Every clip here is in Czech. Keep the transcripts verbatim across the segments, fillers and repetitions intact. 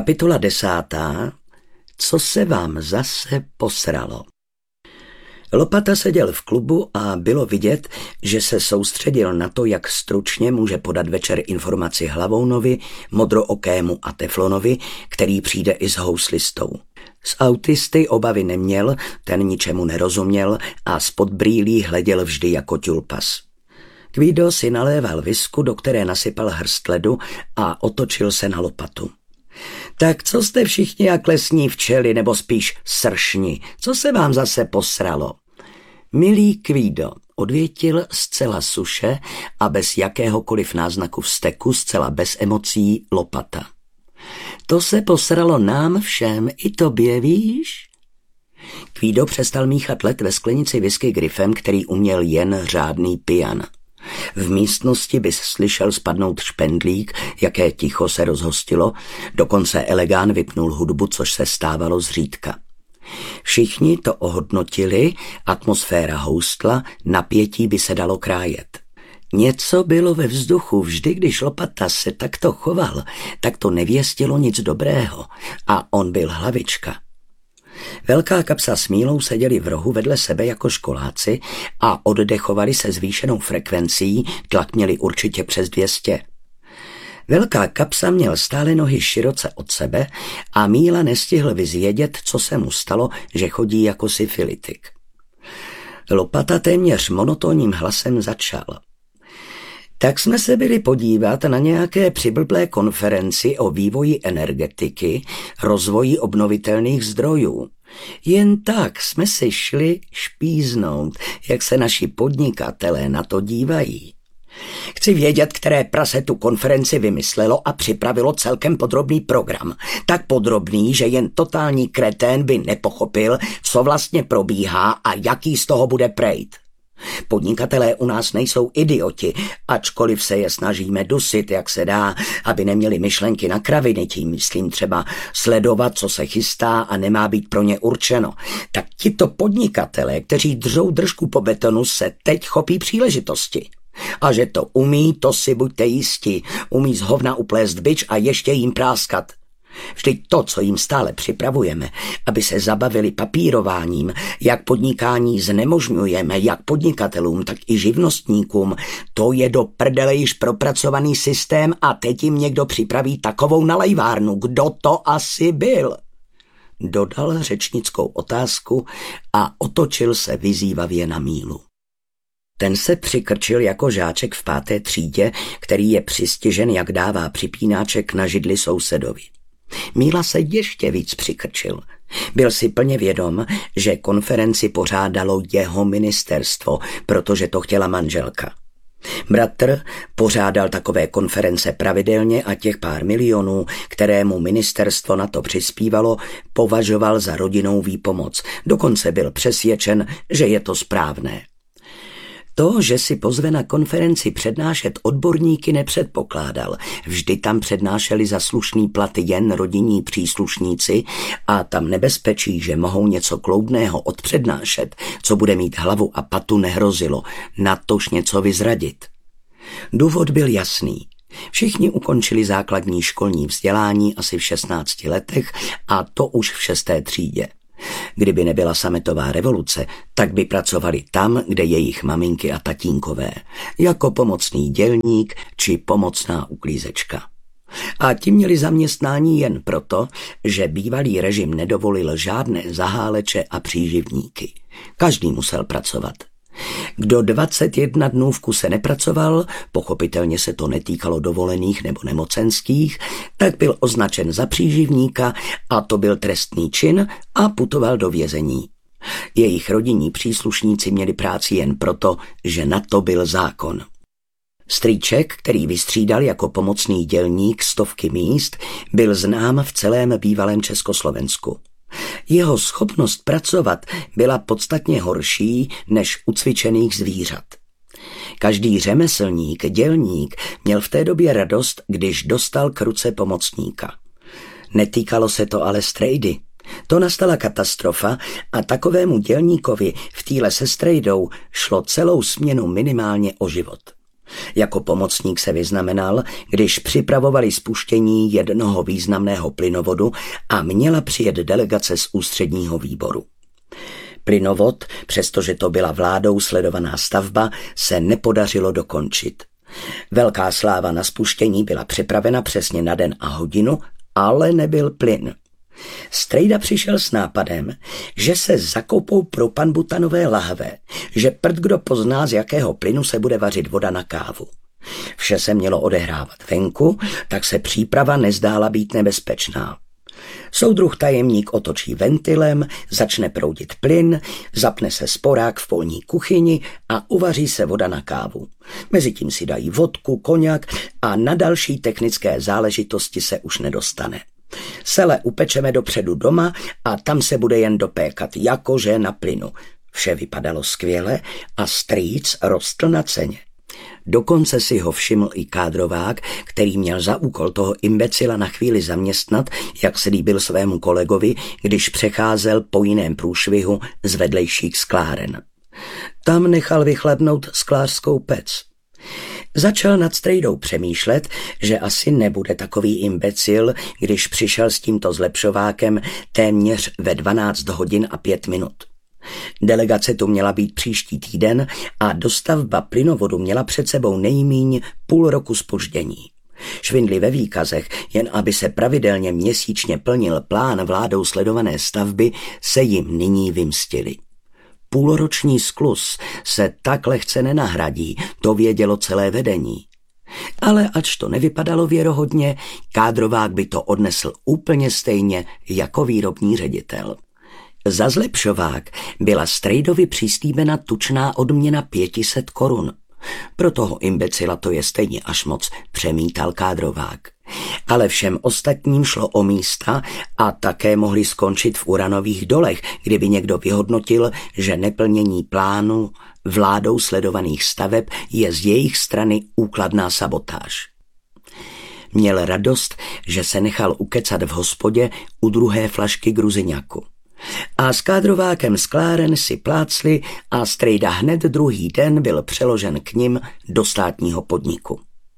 Kapitola desátá. Co se vám zase posralo? Lopata seděl v klubu a bylo vidět, že se soustředil na to, jak stručně může podat večer informaci Hlavounovi, Modrookému a Teflonovi, který přijde i s houslistou. Z autisty obavy neměl, ten ničemu nerozuměl a spod brýlí hleděl vždy jako ťulpas. Guido si naléval visku, do které nasypal hrst ledu a otočil se na Lopatu. Tak co jste všichni jak lesní včely, nebo spíš sršni? Co se vám zase posralo? Milý Guido, odvětil zcela suše a bez jakéhokoliv náznaku vzteku, zcela bez emocí Lopata. To se posralo nám všem, i tobě, víš? Guido přestal míchat led ve sklenici whisky Griffem, který uměl jen řádný pijan. V místnosti bys slyšel spadnout špendlík, jaké ticho se rozhostilo, dokonce elegán vypnul hudbu, což se stávalo zřídka. Všichni to ohodnotili, atmosféra houstla, napětí by se dalo krájet. Něco bylo ve vzduchu, vždy když Lopata se takto choval, tak to nevěstilo nic dobrého a on byl hlavička. Velká Kapsa s Mílou seděli v rohu vedle sebe jako školáci a oddechovali se zvýšenou frekvencí, tlak měli určitě přes dvě stě. Velká Kapsa měl stále nohy široce od sebe a Míla nestihl vyzvědět, co se mu stalo, že chodí jako syfilitik. Lopata téměř monotónním hlasem začal. Tak jsme se byli podívat na nějaké přiblblé konferenci o vývoji energetiky, rozvoji obnovitelných zdrojů. Jen tak jsme si šli špíznout, jak se naši podnikatelé na to dívají. Chci vědět, které prase tu konferenci vymyslelo a připravilo celkem podrobný program. Tak podrobný, že jen totální kretén by nepochopil, co vlastně probíhá a jaký z toho bude prejt. Podnikatelé u nás nejsou idioti, ačkoliv se je snažíme dusit, jak se dá, aby neměli myšlenky na kraviny, tím myslím třeba sledovat, co se chystá a nemá být pro ně určeno. Tak tito podnikatelé, kteří držou držku po betonu, se teď chopí příležitosti. A že to umí, to si buďte jistí, umí z hovna uplést bič a ještě jim práskat. Vždyť to, co jim stále připravujeme, aby se zabavili papírováním, jak podnikání znemožňujeme, jak podnikatelům, tak i živnostníkům, to je do prdele již propracovaný systém a teď jim někdo připraví takovou nalejvárnu. Kdo to asi byl? Dodal řečnickou otázku a otočil se vyzývavě na Mílu. Ten se přikrčil jako žáček v páté třídě, který je přistižen, jak dává připínáček na židli sousedovi. Míla se ještě víc přikrčil. Byl si plně vědom, že konferenci pořádalo jeho ministerstvo, protože to chtěla manželka. Bratr pořádal takové konference pravidelně a těch pár milionů, kterému ministerstvo na to přispívalo, považoval za rodinnou výpomoc. Dokonce byl přesvědčen, že je to správné. To, že si pozve na konferenci přednášet odborníky, nepředpokládal. Vždy tam přednášeli za slušný plat jen rodinní příslušníci a tam nebezpečí, že mohou něco kloudného odpřednášet, co bude mít hlavu a patu, nehrozilo, natož něco vyzradit. Důvod byl jasný. Všichni ukončili základní školní vzdělání asi v šestnácti letech a to už v šesté třídě. Kdyby nebyla sametová revoluce, tak by pracovali tam, kde jejich maminky a tatínkové, jako pomocný dělník či pomocná uklízečka. A ti měli zaměstnání jen proto, že bývalý režim nedovolil žádné zaháleče a příživníky. Každý musel pracovat. Kdo dvacet jedna dnů v kuse nepracoval, pochopitelně se to netýkalo dovolených nebo nemocenských, tak byl označen za příživníka a to byl trestný čin a putoval do vězení. Jejich rodinní příslušníci měli práci jen proto, že na to byl zákon. Strýček, který vystřídal jako pomocný dělník stovky míst, byl znám v celém bývalém Československu. Jeho schopnost pracovat byla podstatně horší než u cvičených zvířat. Každý řemeslník, dělník měl v té době radost, když dostal k ruce pomocníka. Netýkalo se to ale strejdy. To nastala katastrofa a takovému dělníkovi v týle se strejdou šlo celou směnu minimálně o život. Jako pomocník se vyznamenal, když připravovali spuštění jednoho významného plynovodu a měla přijet delegace z ústředního výboru. Plynovod, přestože to byla vládou sledovaná stavba, se nepodařilo dokončit. Velká sláva na spuštění byla připravena přesně na den a hodinu, ale nebyl plyn. Strejda přišel s nápadem, že se zakopou propanbutanové lahve, že prd kdo pozná, z jakého plynu se bude vařit voda na kávu. Vše se mělo odehrávat venku, tak se příprava nezdála být nebezpečná. Soudruh tajemník otočí ventilem, začne proudit plyn, zapne se sporák v polní kuchyni a uvaří se voda na kávu. Mezitím si dají vodku, koňak a na další technické záležitosti se už nedostane. Sele upečeme dopředu doma a tam se bude jen dopékat, jakože na plynu. Vše vypadalo skvěle a strýc rostl na ceně. Dokonce si ho všiml i kádrovák, který měl za úkol toho imbecila na chvíli zaměstnat, jak slíbil svému kolegovi, když přecházel po jiném průšvihu z vedlejších skláren. Tam nechal vychladnout sklářskou pec. Začal nad Strejdou přemýšlet, že asi nebude takový imbecil, když přišel s tímto zlepšovákem téměř ve dvanáct hodin a pět minut. Delegace tu měla být příští týden a dostavba plynovodu měla před sebou nejmíň půl roku zpoždění. Švindly ve výkazech, jen aby se pravidelně měsíčně plnil plán vládou sledované stavby, se jim nyní vymstily. Půlroční skluz se tak lehce nenahradí, to vědělo celé vedení. Ale ač to nevypadalo věrohodně, kádrovák by to odnesl úplně stejně jako výrobní ředitel. Za zlepšovák byla Strejdovi přislíbena tučná odměna pět set korun. Pro toho imbecila to je stejně až moc, přemítal kádrovák. Ale všem ostatním šlo o místa a také mohli skončit v uranových dolech, kdyby někdo vyhodnotil, že neplnění plánu vládou sledovaných staveb je z jejich strany úkladná sabotáž. Měl radost, že se nechal ukecat v hospodě u druhé flašky gruziňaku. A s kádrovákem skláren si plácli a Strejda hned druhý den byl přeložen k nim do státního podniku.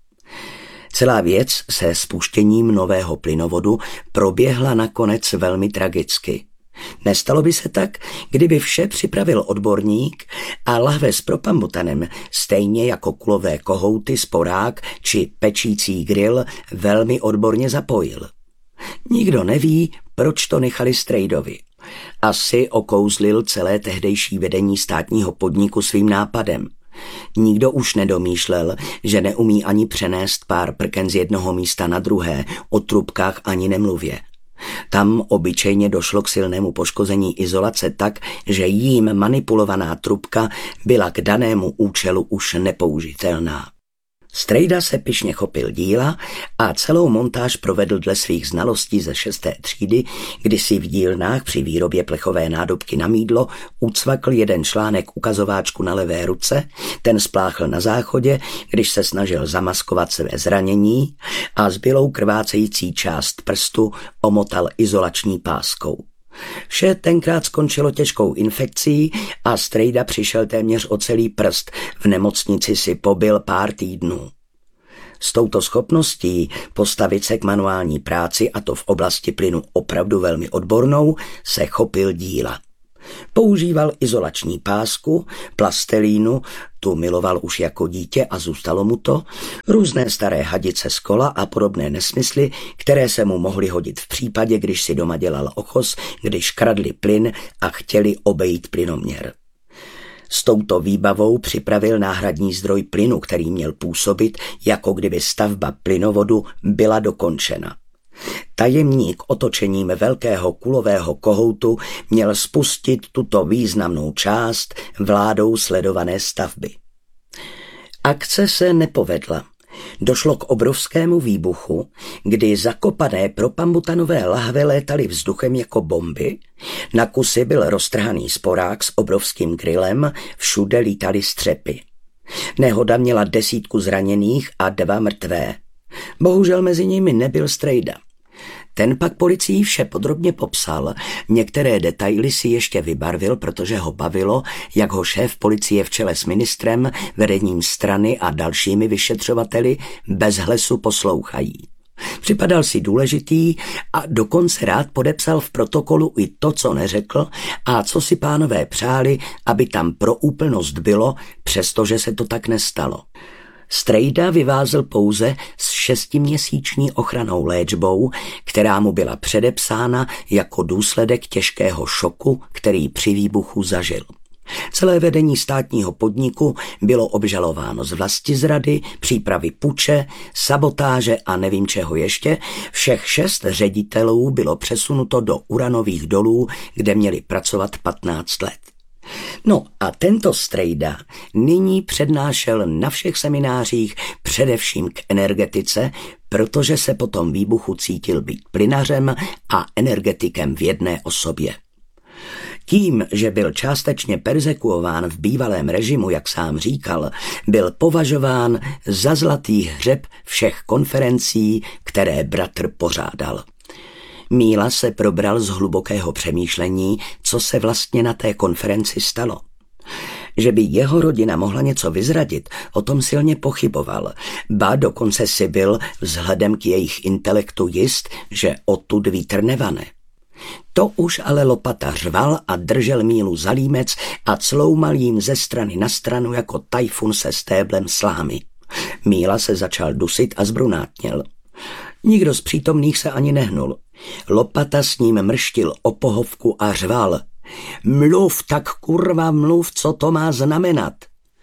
Celá věc se spuštěním nového plynovodu proběhla nakonec velmi tragicky. Nestalo by se tak, kdyby vše připravil odborník a lahve s propambutanem, stejně jako kulové kohouty, sporák či pečící grill, velmi odborně zapojil. Nikdo neví, proč to nechali Strejdovi. Asi okouzlil celé tehdejší vedení státního podniku svým nápadem. Nikdo už nedomýšlel, že neumí ani přenést pár prken z jednoho místa na druhé, o trubkách ani nemluvě. Tam obyčejně došlo k silnému poškození izolace tak, že jím manipulovaná trubka byla k danému účelu už nepoužitelná. Strejda se pyšně chopil díla a celou montáž provedl dle svých znalostí ze šesté třídy, kdy si v dílnách při výrobě plechové nádobky na mýdlo ucvakl jeden článek ukazováčku na levé ruce, ten spláchl na záchodě, když se snažil zamaskovat své zranění a zbylou krvácející část prstu omotal izolační páskou. Vše tenkrát skončilo těžkou infekcí a Strejda přišel téměř o celý prst, v nemocnici si pobyl pár týdnů. S touto schopností postavit se k manuální práci, a to v oblasti plynu opravdu velmi odbornou, se chopil díla. Používal izolační pásku, plastelínu, tu miloval už jako dítě a zůstalo mu to, různé staré hadice z kola a podobné nesmysly, které se mu mohly hodit v případě, když si doma dělal ochos, když kradli plyn a chtěli obejít plynoměr. S touto výbavou připravil náhradní zdroj plynu, který měl působit, jako kdyby stavba plynovodu byla dokončena. Tajemník otočením velkého kulového kohoutu měl spustit tuto významnou část vládou sledované stavby. Akce se nepovedla. Došlo k obrovskému výbuchu, kdy zakopané propambutanové lahve létaly vzduchem jako bomby, na kusy byl roztrhaný sporák s obrovským grillem, všude lítaly střepy. Nehoda měla desítku zraněných a dva mrtvé. Bohužel mezi nimi nebyl Strejda. Ten pak policii vše podrobně popsal, některé detaily si ještě vybarvil, protože ho bavilo, jak ho šéf policie v čele s ministrem, vedením strany a dalšími vyšetřovateli bez hlesu poslouchají. Připadal si důležitý a dokonce rád podepsal v protokolu i to, co neřekl a co si pánové přáli, aby tam pro úplnost bylo, přestože se to tak nestalo. Strejda vyvázl pouze s šestiměsíční ochrannou léčbou, která mu byla předepsána jako důsledek těžkého šoku, který při výbuchu zažil. Celé vedení státního podniku bylo obžalováno z vlastizrady, přípravy puče, sabotáže a nevím čeho ještě. Všech šest ředitelů bylo přesunuto do uranových dolů, kde měli pracovat patnáct let. No a tento Strejda nyní přednášel na všech seminářích především k energetice, protože se po tom výbuchu cítil být plynařem a energetikem v jedné osobě. Tím, že byl částečně perzekuován v bývalém režimu, jak sám říkal, byl považován za zlatý hřeb všech konferencí, které bratr pořádal. Míla se probral z hlubokého přemýšlení, co se vlastně na té konferenci stalo. Že by jeho rodina mohla něco vyzradit, o tom silně pochyboval, ba dokonce si byl vzhledem k jejich intelektu jist, že odtud vítr nevane. To už ale Lopata řval a držel Mílu za límec a cloumal jim ze strany na stranu jako tajfun se stéblem slámy. Míla se začal dusit a zbrunátněl. Nikdo z přítomných se ani nehnul. Lopata s ním mrštil o pohovku a řval. Mluv, tak kurva mluv, co to má znamenat.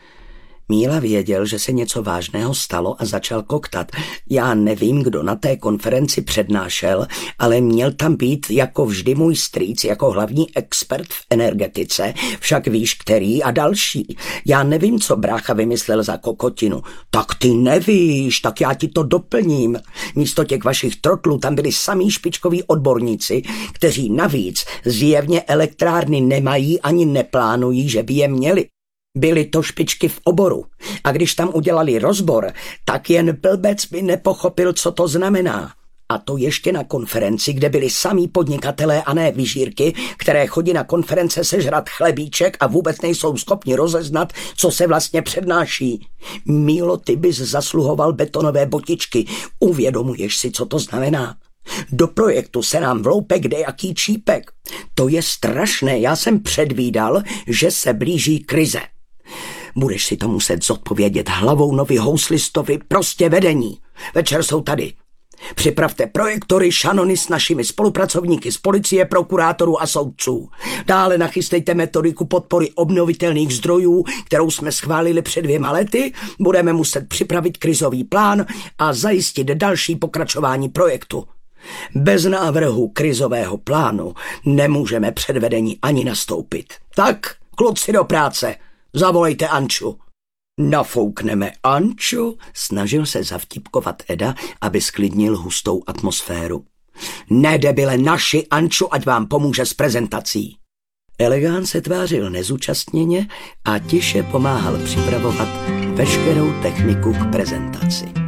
Míla věděl, že se něco vážného stalo a začal koktat. Já nevím, kdo na té konferenci přednášel, ale měl tam být jako vždy můj strýc, jako hlavní expert v energetice, však víš který a další. Já nevím, co brácha vymyslel za kokotinu. Tak ty nevíš, tak já ti to doplním. Místo těch vašich trotlů tam byli samý špičkoví odborníci, kteří navíc zjevně elektrárny nemají ani neplánují, že by je měli. Byly to špičky v oboru a když tam udělali rozbor, tak jen blbec by nepochopil, co to znamená. A to ještě na konferenci, kde byli samí podnikatelé a ne vyžírky, které chodí na konference sežrat chlebíček a vůbec nejsou schopni rozeznat, co se vlastně přednáší. Mílo, ty bys zasluhoval betonové botičky. Uvědomuješ si, co to znamená? Do projektu se nám vloupe kdejaký čípek. To je strašné, já jsem předvídal, že se blíží krize. Budeš si to muset zodpovědět hlavou novi houslistovi, prostě vedení. Večer jsou tady. Připravte projektory, šanony s našimi spolupracovníky z policie, prokurátorů a soudců. Dále nachystejte metodiku podpory obnovitelných zdrojů, kterou jsme schválili před dvěma lety. Budeme muset připravit krizový plán a zajistit další pokračování projektu. Bez návrhu krizového plánu nemůžeme před vedení ani nastoupit. Tak, kluci do práce, zavolejte Anču. Nafoukneme Anču, snažil se zavtipkovat Eda, aby sklidnil hustou atmosféru. Ne, debile, naši Anču, ať vám pomůže s prezentací. Elegán se tvářil nezúčastněně a tiše pomáhal připravovat veškerou techniku k prezentaci.